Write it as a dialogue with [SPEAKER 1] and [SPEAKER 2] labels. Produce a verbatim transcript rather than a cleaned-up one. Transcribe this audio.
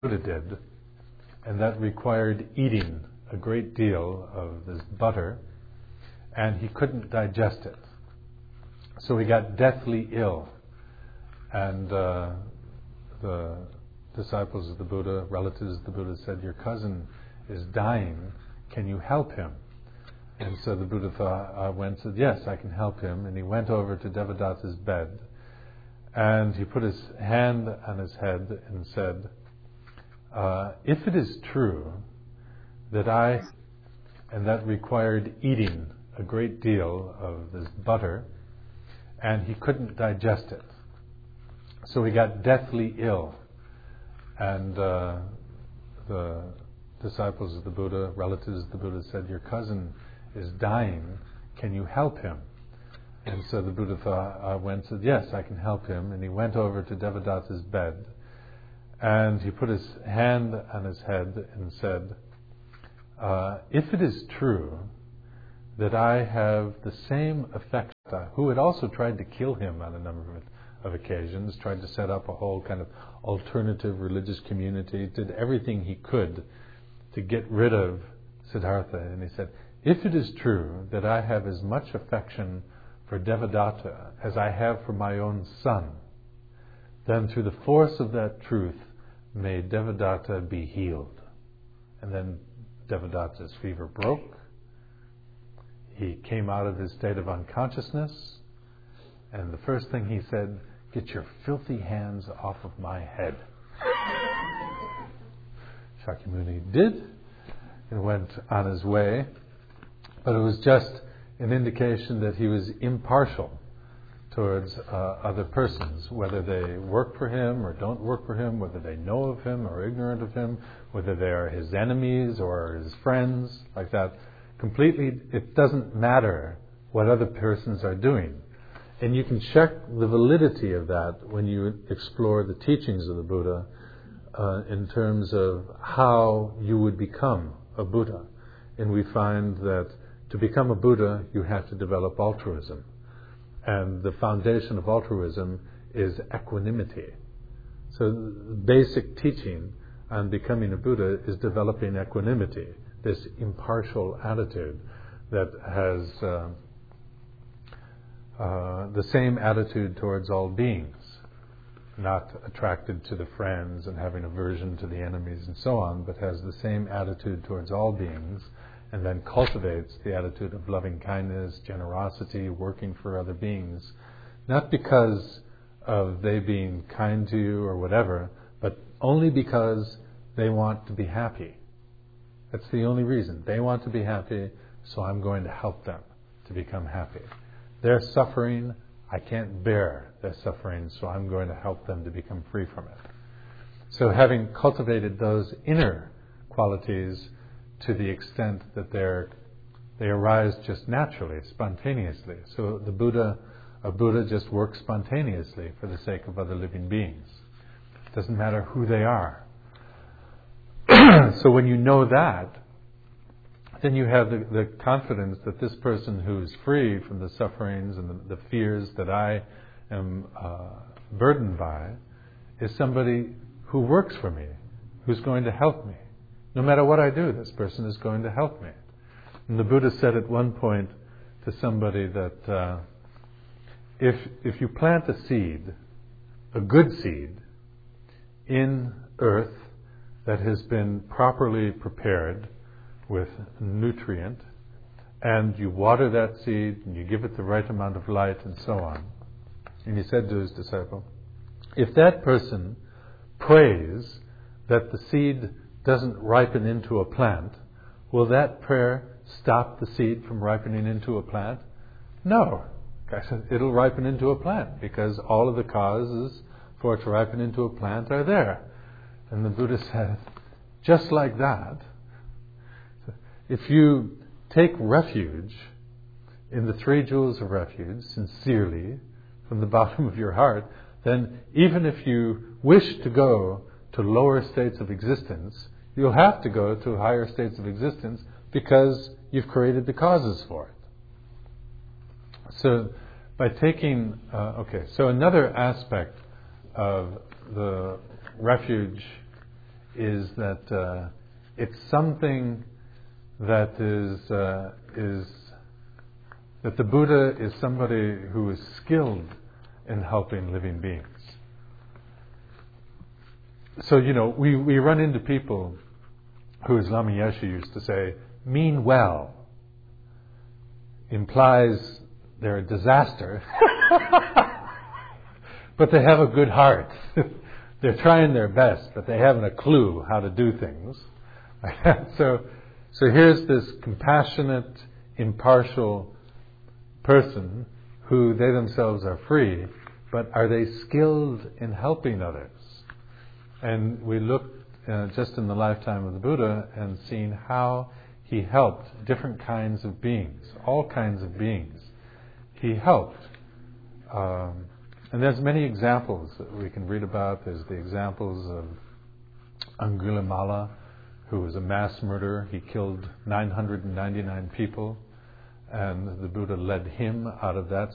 [SPEAKER 1] Buddha did, and that required eating a great deal of this butter, and he couldn't digest it. So he got deathly ill, and uh, the disciples of the Buddha, relatives of the Buddha, said, "Your cousin is dying, can you help him?" And so the Buddha thought, uh, went and said, "Yes, I can help him." And he went over to Devadatta's bed, and he put his hand on his head and said, uh, "If it is true that I," and that required eating a great deal of this butter, and he couldn't digest it. So he got deathly ill, and uh, the disciples of the Buddha, relatives of the Buddha, said, "Your cousin is dying, can you help him?" And so the Buddha thought, uh, went and said, "Yes, I can help him." And he went over to Devadatta's bed, and he put his hand on his head and said, uh, "If it is true that I have the same affection," who had also tried to kill him on a number of, of occasions, tried to set up a whole kind of alternative religious community, did everything he could to get rid of Siddhartha. And he said, "If it is true that I have as much affection for Devadatta as I have for my own son, then through the force of that truth may Devadatta be healed." And then Devadatta's fever broke. He came out of his state of unconsciousness, and the first thing he said, "Get your filthy hands off of my head." Shakyamuni did and went on his way, but it was just an indication that he was impartial towards uh, other persons, whether they work for him or don't work for him, whether they know of him or ignorant of him, whether they are his enemies or his friends, like that. Completely, it doesn't matter what other persons are doing. And you can check the validity of that when you explore the teachings of the Buddha uh, in terms of how you would become a Buddha. And we find that to become a Buddha, you have to develop altruism. And the foundation of altruism is equanimity. So the basic teaching on becoming a Buddha is developing equanimity, this impartial attitude that has uh, uh, the same attitude towards all beings, not attracted to the friends and having aversion to the enemies and so on, but has the same attitude towards all beings, and then cultivates the attitude of loving kindness, generosity, working for other beings, not because of they being kind to you or whatever, but only because they want to be happy. That's the only reason. They want to be happy, so I'm going to help them to become happy. They're suffering, I can't bear their suffering, so I'm going to help them to become free from it. So having cultivated those inner qualities to the extent that they're, they arise just naturally, spontaneously. So the Buddha, a Buddha just works spontaneously for the sake of other living beings. It doesn't matter who they are. So when you know that, then you have the, the confidence that this person who is free from the sufferings and the, the fears that I am uh, burdened by is somebody who works for me, who's going to help me. No matter what I do, this person is going to help me. And the Buddha said at one point to somebody that uh, if if you plant a seed, a good seed, in earth that has been properly prepared with nutrient, and you water that seed and you give it the right amount of light and so on, and he said to his disciple, if that person prays that the seed doesn't ripen into a plant, will that prayer stop the seed from ripening into a plant? No. It'll ripen into a plant because all of the causes for it to ripen into a plant are there. And the Buddha said, just like that, if you take refuge in the three jewels of refuge, sincerely, from the bottom of your heart, then even if you wish to go to lower states of existence, you'll have to go to higher states of existence because you've created the causes for it. So by taking, uh, okay, so another aspect of the refuge is that uh, it's something that is uh, is that the Buddha is somebody who is skilled in helping living beings. So, you know, we, we run into people who, as Lama Yeshe used to say, mean well, implies they're a disaster, but they have a good heart. They're trying their best, but they haven't a clue how to do things. so, so here's this compassionate, impartial person who they themselves are free, but are they skilled in helping others? And we looked uh, just in the lifetime of the Buddha and seen how he helped different kinds of beings, all kinds of beings. He helped. Um, and there's many examples that we can read about. There's the examples of Angulimala, who was a mass murderer. He killed nine hundred ninety-nine people, and the Buddha led him out of that